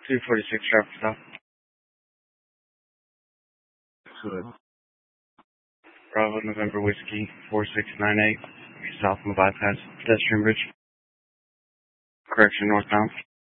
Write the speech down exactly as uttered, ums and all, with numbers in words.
two forty-six traffic stop. Good. Bravo November Whiskey four six nine eight. South on the bypass. Pedestrian bridge. Correction northbound.